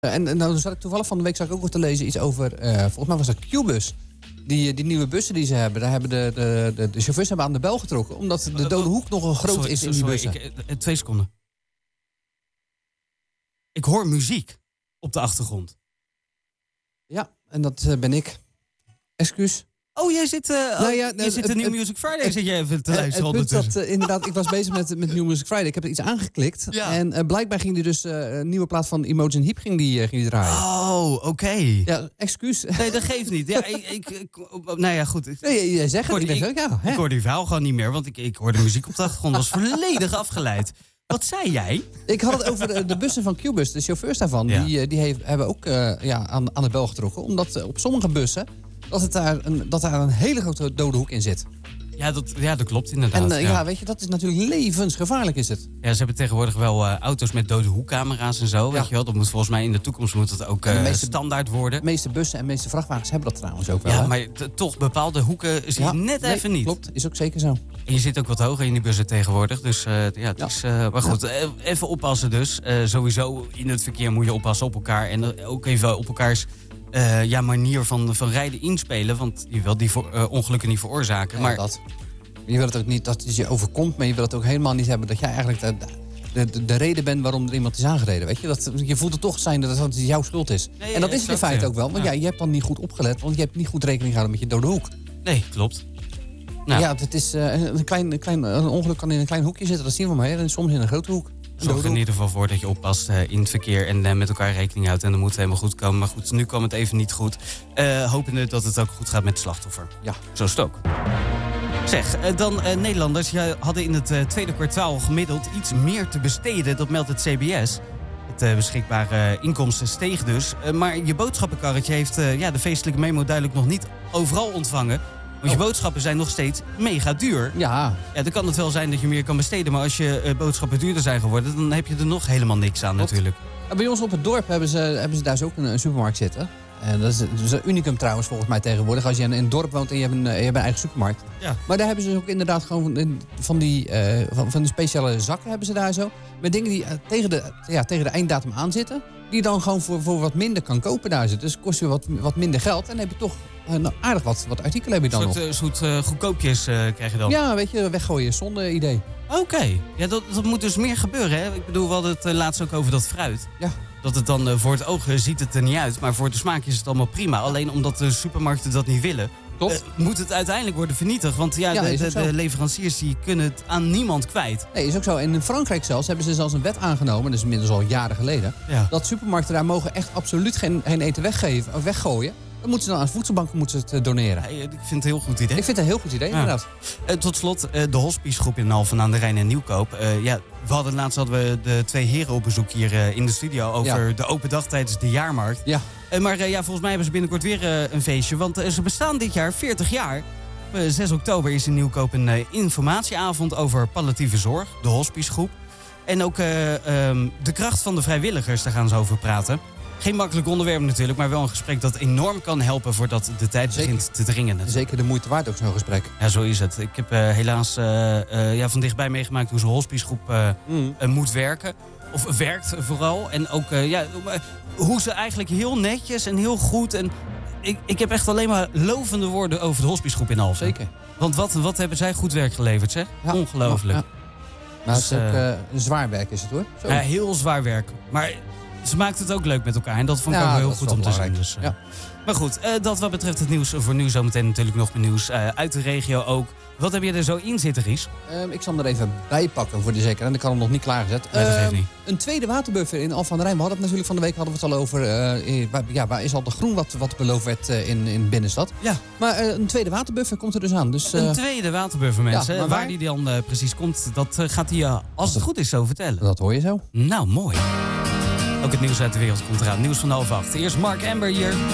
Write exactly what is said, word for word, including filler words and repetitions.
En, en nou zat ik toevallig van de week zag ik ook wat te lezen iets over, uh, volgens mij was dat Qbus. Die, die nieuwe bussen die ze hebben, daar hebben de, de, de, de chauffeurs hebben aan de bel getrokken. Omdat de dode hoek nogal groot sorry, is in sorry, die bussen. Ik, uh, twee seconden. Ik hoor muziek op de achtergrond. Ja, en dat uh, ben ik. Excuus. Oh, jij zit, uh, nou ja, je zit de New Music Friday, het, zit je even te luisteren het punt ondertussen. dat, uh, inderdaad, ik was bezig met, met New Music Friday. Ik heb er iets aangeklikt. Ja. En uh, blijkbaar ging die dus uh, een nieuwe plaat van Imogen Heap ging die, uh, ging die draaien. Oh, oké. Okay. Ja, excuus. Nee, dat geeft niet. Ja, ik, ik, ik, nou ja, goed. Ik, nee, jij zegt het. Ik, ik, ja, ik hoorde die verhaal gewoon niet meer, want ik, ik hoorde muziek op de achtergrond. was volledig afgeleid. Wat zei jij? Ik had het over de, de bussen van Qbus. De chauffeurs daarvan, ja. die, die heeft, hebben ook uh, ja, aan, aan de bel getrokken. Omdat uh, op sommige bussen, dat, het daar een, dat daar een hele grote dode hoek in zit. Ja, dat, ja, dat klopt inderdaad. En uh, ja. ja, weet je, dat is natuurlijk levensgevaarlijk is het. Ja, ze hebben tegenwoordig wel uh, auto's met dode hoekcamera's en zo. Ja. Weet je wel, dat moet volgens mij in de toekomst moet dat ook uh, de meeste, standaard worden. De meeste bussen en de meeste vrachtwagens hebben dat trouwens ook wel. Ja, hè? maar t- toch bepaalde hoeken zie je ja, net nee, even niet. Klopt, is ook zeker zo. En je zit ook wat hoger in die bussen tegenwoordig. Dus uh, ja, het ja. is... Uh, maar goed, ja. even oppassen dus. Uh, sowieso in het verkeer moet je oppassen op elkaar. En ook even op elkaars... Uh, ja, manier van, van rijden inspelen. Want je wilt die voor, uh, ongelukken niet veroorzaken. Ja, maar dat. Je wil het ook niet dat het je overkomt, maar je wil het ook helemaal niet hebben dat jij eigenlijk de, de, de, de reden bent waarom er iemand is aangereden. Weet je? Dat, je voelt het toch zijn dat het jouw schuld is. Nee, en dat is het in feite ja. ook wel, want ja. Ja, je hebt dan niet goed opgelet, want je hebt niet goed rekening gehouden met je dode hoek. Nee, klopt. Nou. Ja, het is, uh, een, klein, een, klein, een ongeluk kan in een klein hoekje zitten, dat zien we maar. En soms in een grote hoek. Zorg er in ieder geval voor dat je oppast uh, in het verkeer en uh, met elkaar rekening houdt. En dan moet het helemaal goed komen. Maar goed, nu kwam het even niet goed. Uh, hopende dat het ook goed gaat met het slachtoffer. Ja. Zo is het ook. Zeg, uh, dan uh, Nederlanders ja, hadden in het uh, tweede kwartaal gemiddeld iets meer te besteden. Dat meldt het C B S. Het uh, beschikbare uh, inkomsten steeg dus. Uh, maar je boodschappenkarretje heeft uh, ja, de feestelijke memo duidelijk nog niet overal ontvangen. Want je boodschappen zijn nog steeds mega duur. Ja. Ja, dan kan het wel zijn dat je meer kan besteden. Maar als je uh, boodschappen duurder zijn geworden, dan heb je er nog helemaal niks aan. Klopt. Natuurlijk. En bij ons op het dorp hebben ze, hebben ze daar zo ook een, een supermarkt zitten. En dat is, dat is een unicum trouwens volgens mij tegenwoordig. Als je in een dorp woont en je hebt een, je hebt een eigen supermarkt. Ja. Maar daar hebben ze ook inderdaad gewoon van die, uh, van, van die speciale zakken hebben ze daar zo. Met dingen die uh, tegen, de, ja, tegen de einddatum aan zitten. Die je dan gewoon voor, voor wat minder kan kopen daar zitten. Dus kost je wat, wat minder geld. En dan heb je toch uh, nou, aardig wat, wat artikelen heb je dan soort, nog. Een soort uh, goedkoopjes uh, krijg je dan? Ja, weet je, weggooien zonder idee. Oké. Okay. Ja, dat, dat moet dus meer gebeuren, hè? Ik bedoel, we hadden het uh, laatst ook over dat fruit. Ja. Dat het dan uh, voor het oog uh, ziet het er niet uit. Maar voor de smaak is het allemaal prima. Alleen omdat de supermarkten dat niet willen... Uh, moet het uiteindelijk worden vernietigd. Want ja, ja de, de, de leveranciers die kunnen het aan niemand kwijt. Nee, is ook zo. En in Frankrijk zelfs hebben ze zelfs een wet aangenomen... dat is inmiddels al jaren geleden... Ja. dat supermarkten daar mogen echt absoluut geen, geen eten weggeven, of weggooien. Dan moeten ze dan aan voedselbanken moeten ze het doneren. Ja, ik vind het een heel goed idee. Ik vind het een heel goed idee, ja. inderdaad. Uh, tot slot, uh, de hospicegroep in Alphen aan de Rijn en Nieuwkoop. Uh, ja, we hadden laatst hadden we de twee heren op bezoek hier uh, in de studio... over ja. de open dag tijdens de jaarmarkt. Ja. Uh, maar uh, ja, volgens mij hebben ze binnenkort weer uh, een feestje. Want uh, ze bestaan dit jaar veertig jaar. Uh, zes oktober is in Nieuwkoop een uh, informatieavond over palliatieve zorg. De hospicegroep. En ook uh, um, de kracht van de vrijwilligers, daar gaan ze over praten. Geen makkelijk onderwerp natuurlijk, maar wel een gesprek dat enorm kan helpen voordat de tijd Zeker. begint te dringen. Natuurlijk. Zeker de moeite waard ook zo'n gesprek. Ja, zo is het. Ik heb uh, helaas uh, uh, ja, van dichtbij meegemaakt hoe zo'n hospicegroep uh, mm. uh, moet werken. Of werkt vooral. En ook uh, ja, hoe ze eigenlijk heel netjes en heel goed... En ik, ik heb echt alleen maar lovende woorden over de hospicegroep in Alphen. Zeker. Want wat, wat hebben zij goed werk geleverd, zeg? Ja. Ongelooflijk. Ja, ja. Maar dus, het is ook uh, een zwaar werk is het, hoor. Zo. Ja, heel zwaar werk. Maar... ze maakt het ook leuk met elkaar en dat vond ik ja, ook heel goed om te zien. Dus, uh. ja. Maar goed, uh, dat wat betreft het nieuws voor nu zometeen natuurlijk nog meer nieuws. Uh, uit de regio ook. Wat heb je er zo in zitten, Ries? Um, ik zal hem er even bij pakken voor de zekerheid. En ik had hem nog niet klaargezet. Nee, dat um, geeft niet. Een tweede waterbuffer in Alphen aan de Rijn. We hadden het natuurlijk van de week hadden we het al over... Uh, waar, ja, waar is al de groen wat, wat beloofd werd uh, in, in binnenstad. Ja. Maar uh, een tweede waterbuffer komt er dus aan. Dus, uh, een tweede waterbuffer, mensen. Ja, waar? waar die dan uh, precies komt, dat uh, gaat hij, uh, als het goed is, zo vertellen. Dat hoor je zo. Nou, mooi. Ook het nieuws uit de wereld komt eraan. Nieuws van half acht. Eerst Mark Amber hier.